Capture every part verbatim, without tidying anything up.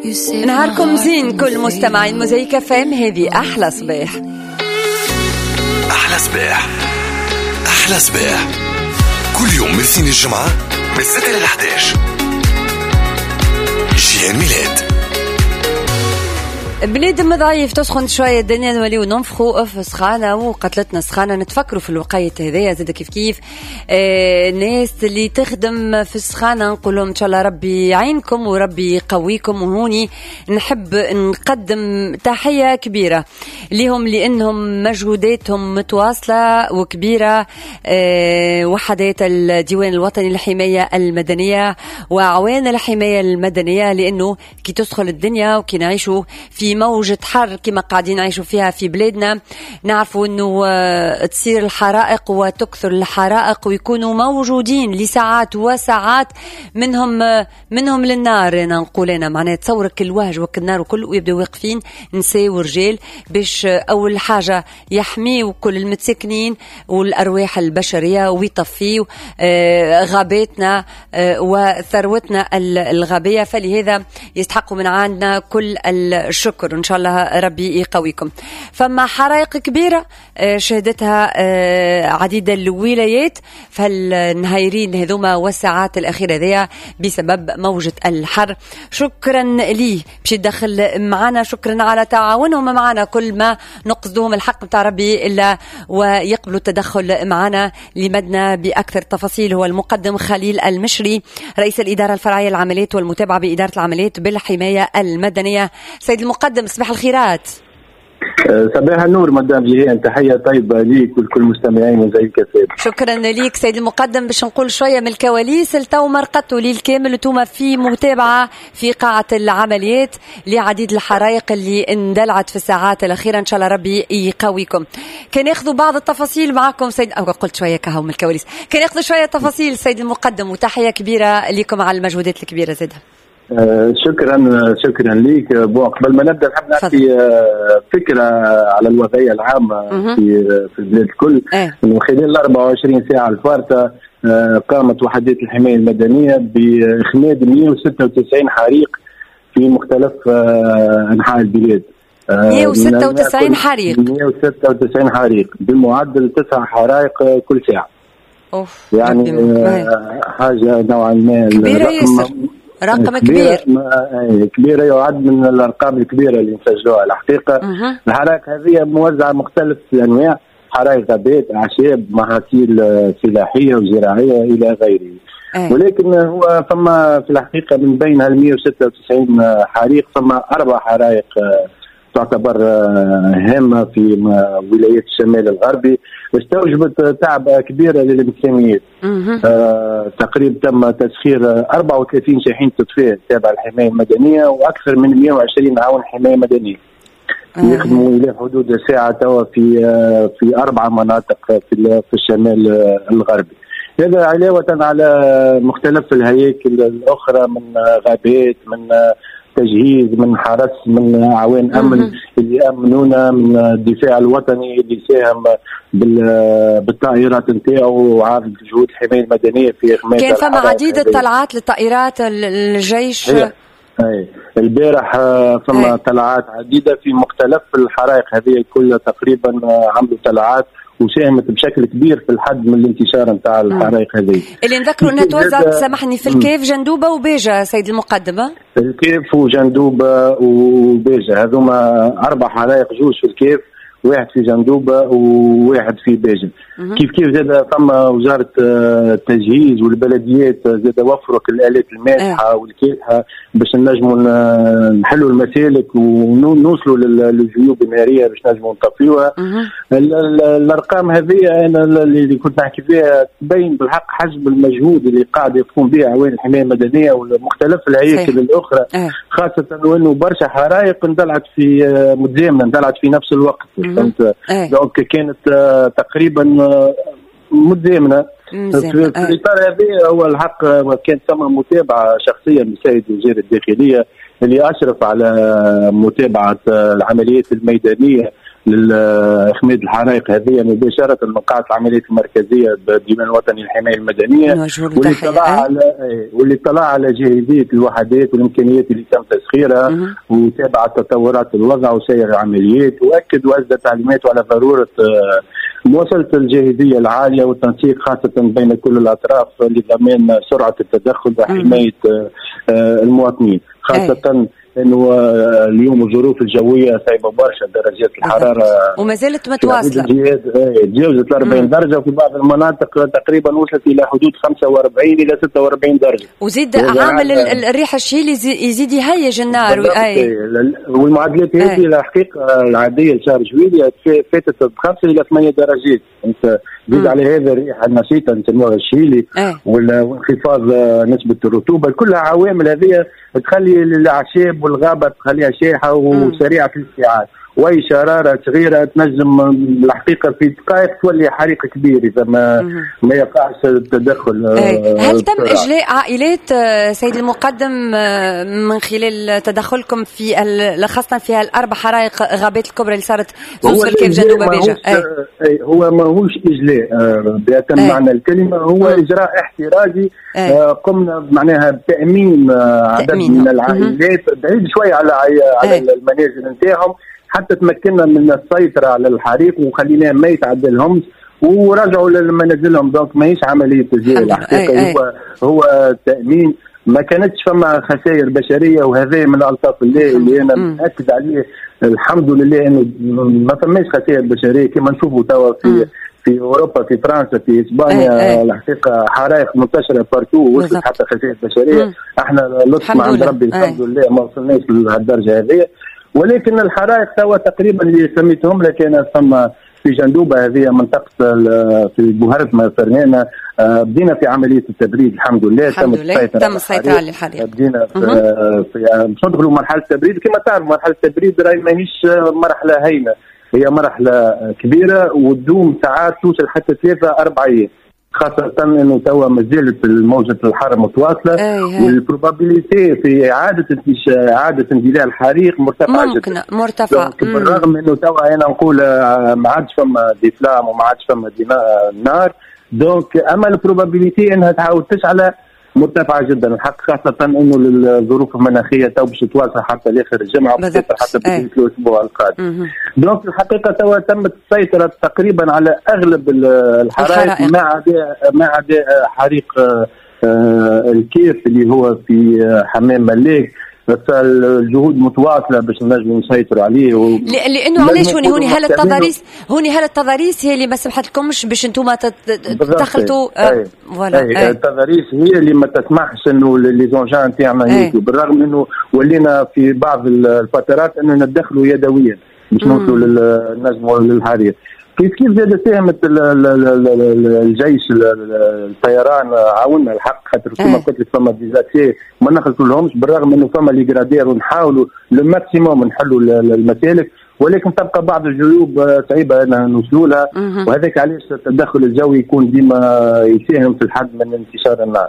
نهاركم زين كل مستمعين موزايك اف ام. هذه احلى صباح. احلى صباح احلى صباح كل يوم من الاثنين الجمعة من الستة إلى الأحد عشر. جيان ميلاد. بلاد مضايف تسخن شوية الدنيا نوليو ننفخوا اف سخانة وقتلتنا سخانة. نتفكروا في الوقاية هذيا زاد كيف كيف آه الناس اللي تخدم في السخانة نقول لهم ان شاء الله ربي يعينكم وربي يقويكم. وهوني نحب نقدم تحية كبيرة لهم لأنهم مجهوداتهم متواصلة وكبيرة. آه وحدات الديوان الوطني للحماية المدنية وأعوان الحماية المدنية، لأنه كي تدخل الدنيا وكي نعيشوا في موجة حر كما قاعدين نعيشوا فيها في بلادنا، نعرفوا انه تصير الحرائق وتكثر الحرائق ويكونوا موجودين لساعات وساعات منهم منهم للنار. انا نقول انا معناها تصورك الوهج وك النار وكل ويبداو واقفين نساء ورجال باش اول حاجه يحميوا كل المتسكنين والارواح البشريه ويطفيوا غاباتنا وثروتنا الغابيه. فلهذا يستحقوا من عندنا كل الشكر إن شاء الله ربي يقويكم. فما حرائق كبيرة شهدتها عديد الولايات في النهايرين هذوما والساعات الأخيرة ذي بسبب موجة الحر. شكرا لي باش يدخل معنا، شكرا على تعاونهم معنا كل ما نقصدهم الحق بتاع ربي إلا ويقبلوا التدخل معنا. لمدنا بأكثر تفاصيل هو المقدم خليل المشري رئيس الإدارة الفرعية للعمليات والمتابعة بإدارة العمليات بالحماية المدنية. سيد المقدم صباح الخيرات. صباح النور مدام جيهان، تحية طيبة ليك ولكل مستمعين وزيك سيد. شكرا ليك سيد المقدم. باش نقول شوية من الكواليس التو مرقطوا لي الكامل وتوما في متابعة في قاعة العمليات لعديد الحرائق اللي اندلعت في الساعات الأخيرة. إن شاء الله ربي يقويكم. كان ياخذوا بعض التفاصيل معكم سيد، أو قلت شوية كهو من الكواليس، كان ياخذوا شوية تفاصيل سيد المقدم، وتحية كبيرة لكم على المجهودات الكبيرة زادها. آه شكرا شكرا ليك. بو قبل ما نبدا نحب نعطي آه فكره على الوضعيه العامه في في البلاد الكل. اه. انه خلال ال أربعة وعشرين ساعه الفارطه آه قامت وحدات الحمايه المدنيه باخماد مئة وستة وتسعين حريق في مختلف آه انحاء البلاد. آه مئة وستة وتسعين حريق مئة وستة وتسعين حريق بمعدل تسع حرائق كل ساعه. اوف يعني آه حاجه نوعا ما كبيره ياسر، رقم كبير كبيرة يعد من الأرقام الكبيرة اللي نسجلوها الحقيقة. أه. الحرائق هذه موزعة مختلف الأنواع، حرائق غابات، أعشاب، محاصيل فلاحية وزراعية إلى غيره. أه. ولكن هو فما في الحقيقة من بين هال مئة وستة وتسعين حريق فما أربع حرائق تعتبر هامة في ولايات الشمال الغربي واستوجبت تعب كبيرة للمساميات. آه تقريبا تم تسخير أربعة وثلاثين شاحنة تطفئة تابعة الحماية المدنية وأكثر من مئة وعشرين عون حماية مدنية يخدموا إلى حدود ساعة توا في آه في أربع مناطق في في الشمال الغربي. هذا علاوة على مختلف الهياكل الأخرى من غابات، من تجهيز، من حرس، من أعوان أمن اللي أمنونا، من الدفاع الوطني اللي ساهم بالطائرات نتاعو وعارض جهود الحماية المدنية في حماية. كان فما عديد الطلعات للطائرات الجيش. أي البارح فما طلعات عديدة في مختلف الحرائق هذه كلها تقريبا عملوا طلعات وساهمت بشكل كبير في الحد من الانتشار نتاع الحرائق هذه اللي نذكروا انها توزعت سامحني في الكيف جندوبه وبيجه سيد المقدمه. الكيف وجندوبه وبيجه هذوما اربع حرائق، جوج في الكيف، واحد في جندوبه وواحد في بيجه. كيف كيف زاد فما وزاره التجهيز والبلديات زاد وفروا الالات الماسحه والكاسحه باش نجموا نحلوا المسالك ونوصلوا للجيوب الناريه باش نجموا نطفيوها. الارقام هذه انا اللي كنت نحكي فيها تبين بالحق حجم المجهود اللي قاعد يقوم به اعوان الحمايه المدنيه ومختلف الهياكل الاخرى، خاصه وانه برشا حرائق اندلعت في متزامنه اندلعت في نفس الوقت. فهمت؟ دونك كانت تقريبا متزامنه. في الاطار هذا هو الحق كان ثم متابعه شخصيه من السيد وزير الداخليه اللي اشرف على متابعه العمليات الميدانيه لإخماد الحرائق هذه مباشرة من قاعة العمليات المركزية بالديوان الوطني للحماية المدنية، واللي طلع على واللي طلع على جاهزية الوحدات والإمكانيات اللي تم تسخيرها وتابع تطورات الوضع وسير العمليات، وأكد وأسدى تعليماته على ضرورة مواصلة الجاهزية العالية والتنسيق خاصة بين كل الأطراف لضمان سرعة التدخل وحماية المواطنين، خاصة انه اليوم الظروف الجويه صعبه برشا، درجات الحراره وما زالت متواصله، تجاوزت ال أربعين درجه، وفي بعض المناطق تقريبا وصلت الى حدود خمسة وأربعين الى ستة وأربعين درجه، وزيد عامل الريح الشيلي يزيد يهيج النار. والمعدلات هذه الحقيقه العاديه لشهر جويلية فاتت بخمسة الى ثمانية درجات، انت زيد على هذا الريح النشيطه نسموها الشيلي وانخفاض نسبه الرطوبه، كلها عوامل هذه تخلي الاعشاب والغابه تخليها شاحه وسريعه في الاستيعاب، واي شراره صغيره تنجم الحقيقه في دقائق تولي حريق كبير اذا ما ما يقعش التدخل. هل تم اجلاء عائلات سيد المقدم من خلال تدخلكم في خاصه في الاربع حرائق غابات الكبرى اللي صارت زوز في الكيف جنوب بيجا؟ هو ماهوش اجلاء بأتم معنى الكلمه، هو أي. اجراء احترازي قمنا معناها بتامين عدد من العائلات بعيد شويه على على المنازل نتاعهم حتى تمكننا من السيطرة على الحريق وخليناه ما يتعدلهمش ورجعوا لمنازلهم. دونك ماهيش عملية تسجيل الحقيقة، هو هو تأمين، ما كانتش فما خسائر بشرية، وهذا من ألطاف الله اللي أنا متأكد عليه الحمد لله إنه ما فماش خسائر بشرية كما نشوفوا توا في في أوروبا، في فرنسا، في إسبانيا الحقيقة حرائق منتشرة بارتو وصلت حتى خسائر بشرية. احنا لطف عند ربي الحمد لله ما وصلناش لهالدرجة هذه، ولكن الحرائق توا تقريبا اللي سميتهم لك انا ثم في جندوبه هذه منطقه في بوهره فرنانه بدينا في عمليه التبريد الحمد لله، الحمد لله تم السيطره على الحريق. بدينا في, في مش ندخلوا مرحله التبريد كما تعرف، مرحله التبريد راهي ماهيش مرحله هينه، هي مرحله كبيره وتدوم ساعات توصل حتى ثلاثه اربع ايام، خاصة انه توا مازالت موجة الحر متواصلة والبروبابيليتي في اعادة اعادة اندلاع الحريق مرتفعة ممكن جدا. مرتفع بالرغم انه توا انا نقول ما عادش فما ديفلام وما عادش فما نار، دونك اما البروبابيليتي انها تعاود تشعل مرتفعة جدا الحق، خاصة انه الظروف المناخية تو باش تتواصل حتى لاخر الجمعة حتى بداية الاسبوع القادم. دونك الحقيقة تو تمت السيطرة تقريبا على اغلب الحرائق ما عدا ما عدا حريق الكيف اللي هو في حمام ملاك، بس الجهود متواصله باش نجم نسيطروا عليه و... لانه علاش هوني هوني هل التضاريس هوني هل التضاريس هي اللي ما سمحت لكمش باش انتم تدخلوا فوالا التضاريس هي اللي ما تسمحش انه لي زونجان نتاعنا هيك، بالرغم انه ولينا في بعض الفترات انه ندخلوا يدويا باش نوصلوا للنجم للحريق. كيف كيف زاد ساهمت الجيش الطيران عاوننا الحق، خاطر كما قلت لك فما ديزاسي ما نخلصوا لهمش، بالرغم انه فما لي جرادير ونحاولوا للماكسيموم نحلوا المسالك، ولكن تبقى بعض الجيوب صعيبه ان نوصلوا لها، وهذاك علاش التدخل الجوي يكون ديما يساهم في الحد من انتشار النار.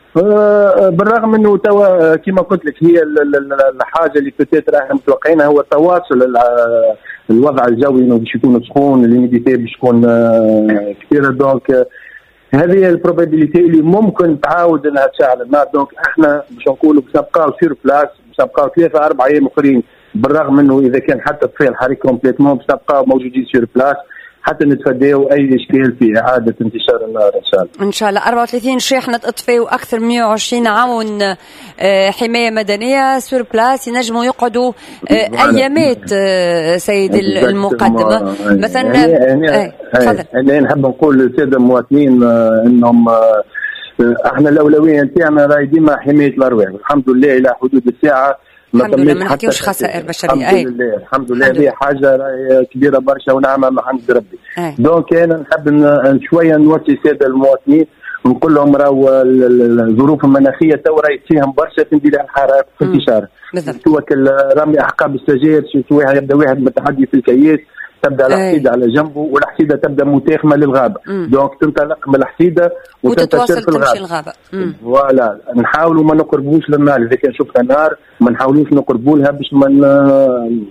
بالرغم انه توا كما قلت لك هي الحاجه اللي بتاتر احنا متوقعينها هو تواصل الوضع الجوي انه باش يكون سخون، الميديتي باش تكون كثيره، دونك هذه البروبابيليتي اللي ممكن تعاود انها تشعل النار. دونك احنا باش نقولوا باش نبقاو سير بلاس، باش نبقاو ثلاثه اربع ايام اخرين، بالرغم انه اذا كان حتى طفي الحريق كومبليتمون باش نبقاو موجودين سير بلاس حتى نتفاداو اي اشكال في اعاده انتشار النار ان شاء الله. ان شاء الله أربعة وثلاثين شاحنه اطفاء واكثر من مئة وعشرين عون حمايه مدنيه سور بلاس ينجموا يقعدوا ايامات. سيد المقدم مثلا تفضل. انا نحب نقول للساده المواطنين انهم احنا الاولويه نتاعنا راهي ديما حمايه الارواح، والحمد لله الى حدود الساعه الحمد لله ما نحكيوش خسائر بشريه. الحمد لله الحمد لله هذه حاجه كبيره برشا ونعمه من عند ربي. دونك انا نحب شويه نوصي الساده المواطنين ونقول لهم راهو الظروف المناخيه تو راهي تساهم برشا في اندلاع الحرائق في انتشار، توكل رمي احقاب السجاير، واحد يبدا واحد متحدي في الكياس تبدا الحصيده على جنبه والحصيده تبدا متاخمه للغابه، دونك تنطلق من الحصيده وتتواصل تمشي الغابه. فوالا نحاولوا ما نقربوش للنار، اذا كان شفنا نار ما نحاولوش نقربوا لها باش ما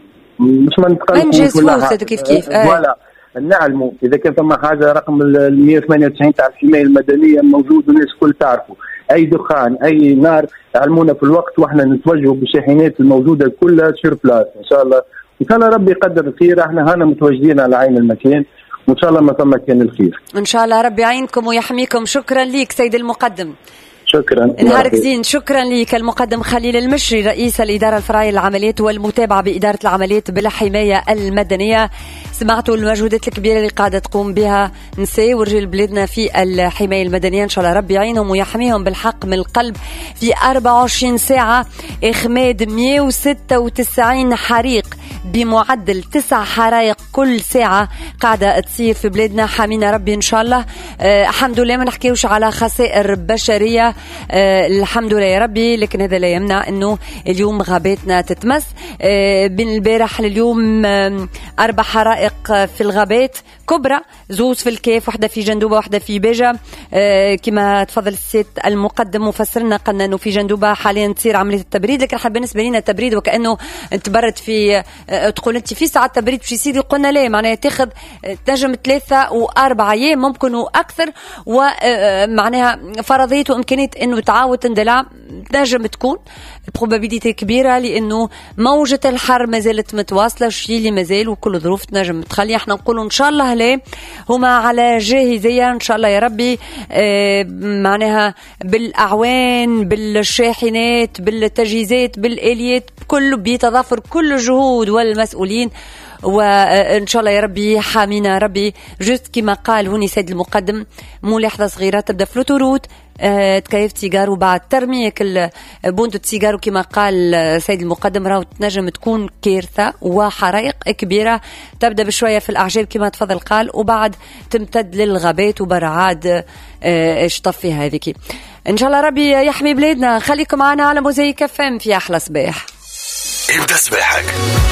مش ما نتقلقوش ولا حاجه كيف كيف ولا نعلموا اذا كان ثم حاجه رقم ال مية وثمانية وتسعين تاع الحمايه المدنيه موجود والناس الكل تعرفوا. اي دخان اي نار علمونا في الوقت واحنا نتوجهوا بالشاحنات الموجوده كلها سير بلاس ان شاء الله. ان شاء الله ربي يقدر الخير. احنا هنا متواجدين على عين المكان وان شاء الله ما ثم كان الخير ان شاء الله. ربي يعينكم ويحميكم. شكرا ليك سيد المقدم. شكرا. نهارك زين. شكرا لك المقدم خليل المشري رئيس الإدارة الفرعية للعمليات والمتابعة بإدارة العمليات بالحماية المدنية. سمعتوا المجهودات الكبيرة اللي قاعدة تقوم بها نساء ورجال بلادنا في الحماية المدنية. إن شاء الله ربي يعينهم ويحميهم بالحق من القلب. في أربعة وعشرين ساعة إخماد مئة وستة وتسعين حريق بمعدل تسع حرائق كل ساعة قاعدة تصير في بلادنا. حمينا ربي إن شاء الله. أه الحمد لله ما نحكيوش على خسائر بشرية أه الحمد لله يا ربي، لكن هذا لا يمنع أنه اليوم غاباتنا تتمس. أه بين البارح لليوم أه أربع حرائق في الغابات كبرى، زوز في الكيف، واحدة في جندوبة واحدة في بيجا. أه كما تفضل السيد المقدم وفسرنا قلنا أنه في جندوبة حاليا تصير عملية التبريد، لكن حاب بالنسبة لنا التبريد وكأنه تبرد في أه تقول أنت في ساعة تبريد باش يصير. قلنا ليه، معناها تاخذ تنجم ثلاثة وأربعة أيام ممكن وأكثر، ومعناها فرضية وإمكانية إنه تعاود تندلع تنجم تكون البروبابيليتي كبيرة، لأنه موجة الحر ما زالت متواصلة، الشيء اللي ما زال وكل ظروف تنجم تخلي. احنا نقولوا إن شاء الله ليه هما على جاهزية إن شاء الله يا ربي. اه معناها بالأعوان بالشاحنات بالتجهيزات بالآليات كله بيتضافر كل الجهود والمسؤولين، وإن شاء الله يا ربي حامينا ربي. جست كما قال هوني سيد المقدم ملاحظة صغيرة، تبدأ فلوتوروت أه تكيف تيجار وبعد ترميك بوندو تيجار، وكما قال سيد المقدم راهو تنجم تكون كارثة وحرائق كبيرة تبدأ بشوية في الأعجاب كما تفضل قال، وبعد تمتد للغابات وبرعاد أه اشطفي هذيك. إن شاء الله ربي يحمي بلادنا. خليكم معنا على موزايك اف ام في أحلى صباح. ابدأ صباحك